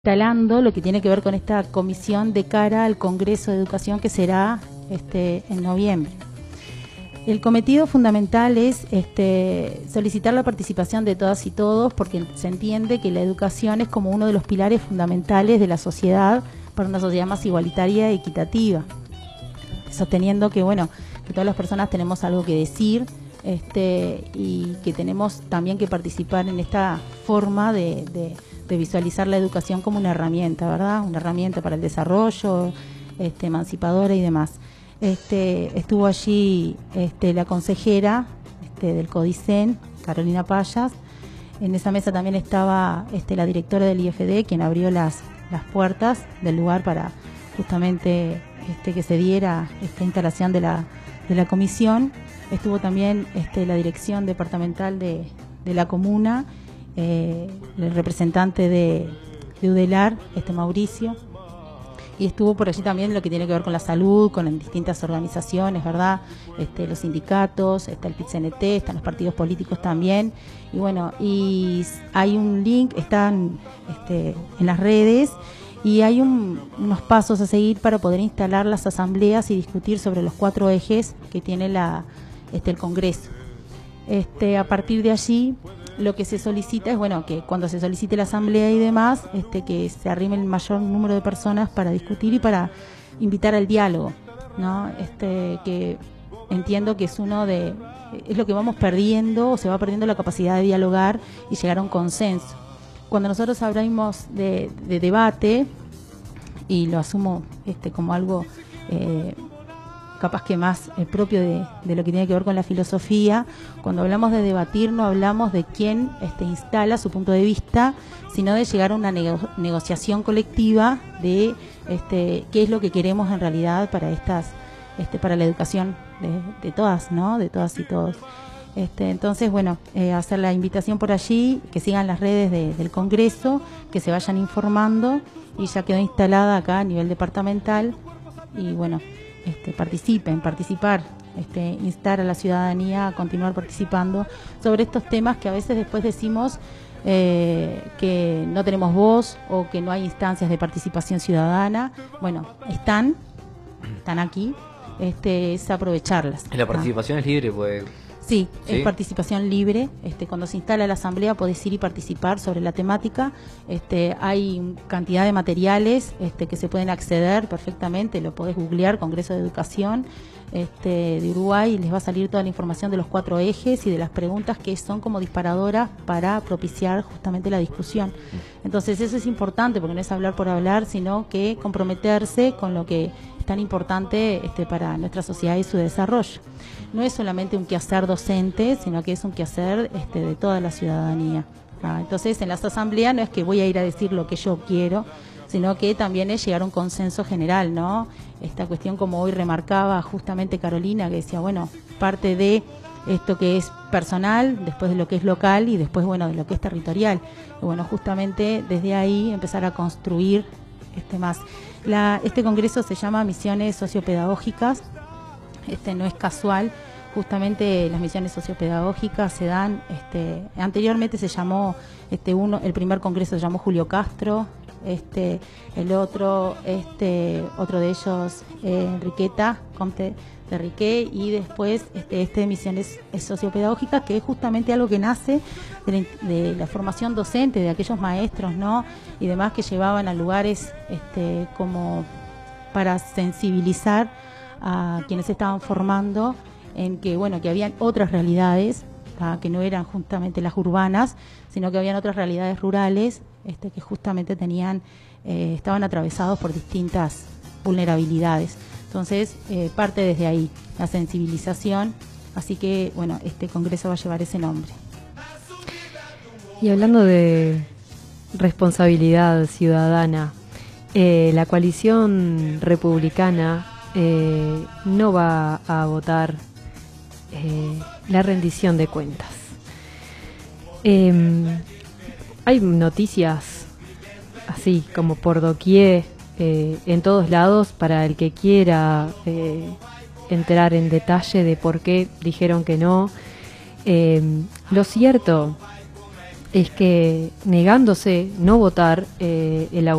instalando lo que tiene que ver con esta comisión de cara al Congreso de Educación que será en noviembre. El cometido fundamental es solicitar la participación de todas y todos, porque se entiende que la educación es como uno de los pilares fundamentales de la sociedad para una sociedad más igualitaria y equitativa, sosteniendo que que todas las personas tenemos algo que decir y que tenemos también que participar en esta forma de visualizar la educación como una herramienta, ¿verdad? Una herramienta para el desarrollo, emancipadora y demás. Estuvo allí la consejera del CODICEN, Carolina Payas. En esa mesa también estaba la directora del IFD, quien abrió las puertas del lugar para justamente que se diera esta instalación de la comisión. Estuvo también la dirección departamental de la comuna, el representante de UDELAR, Mauricio, y estuvo por allí también lo que tiene que ver con la salud, con distintas organizaciones, ¿verdad? Los sindicatos, está el PIT-CNT, están los partidos políticos también, y hay un link, están en las redes, y hay unos pasos a seguir para poder instalar las asambleas y discutir sobre los 4 ejes que tiene el Congreso. A partir de allí, lo que se solicita es que cuando se solicite la asamblea y demás, que se arrime el mayor número de personas para discutir y para invitar al diálogo, ¿no? Que entiendo que es lo que vamos perdiendo, o se va perdiendo la capacidad de dialogar y llegar a un consenso. Cuando nosotros hablamos de debate, y lo asumo como algo capaz que más propio de lo que tiene que ver con la filosofía, cuando hablamos de debatir no hablamos de quién instala su punto de vista, sino de llegar a una negociación colectiva de qué es lo que queremos en realidad para para la educación de todas, ¿no? De todas y todos. Entonces, hacer la invitación por allí, que sigan las redes del Congreso, que se vayan informando, y ya quedó instalada acá a nivel departamental, y participar, instar a la ciudadanía a continuar participando sobre estos temas que a veces después decimos que no tenemos voz o que no hay instancias de participación ciudadana. Están aquí, es aprovecharlas. La participación es libre, pues. Sí, es participación libre. Cuando se instala la asamblea podés ir y participar sobre la temática. Hay cantidad de materiales que se pueden acceder perfectamente. Lo podés googlear, Congreso de Educación de Uruguay, y les va a salir toda la información de los 4 ejes y de las preguntas que son como disparadoras para propiciar justamente la discusión. Entonces eso es importante, porque no es hablar por hablar, sino que comprometerse con lo que es tan importante para nuestra sociedad y su desarrollo. No es solamente un quehacer docente, sino que es un quehacer de toda la ciudadanía. Entonces, en las asambleas no es que voy a ir a decir lo que yo quiero, sino que también es llegar a un consenso general, ¿no? Esta cuestión, como hoy remarcaba justamente Carolina, que decía, parte de esto que es personal, después de lo que es local y después, de lo que es territorial. Y justamente desde ahí empezar a construir más. Este congreso se llama Misiones Sociopedagógicas. No es casual, justamente las misiones sociopedagógicas se dan, anteriormente se llamó, el primer congreso se llamó Julio Castro, el otro de ellos, Enriqueta, Comte de Riquet, y después de misiones sociopedagógicas, que es justamente algo que nace de la formación docente, de aquellos maestros, ¿no? Y demás que llevaban a lugares como para sensibilizar a quienes se estaban formando en que habían otras realidades, que no eran justamente las urbanas, sino que habían otras realidades rurales que justamente estaban atravesados por distintas vulnerabilidades. Entonces, parte desde ahí, la sensibilización, así que este congreso va a llevar ese nombre. Y hablando de responsabilidad ciudadana, la coalición republicana no va a votar la rendición de cuentas. Hay noticias así como por doquier, en todos lados, para el que quiera entrar en detalle de por qué dijeron que no. Lo cierto es que negándose no votar, el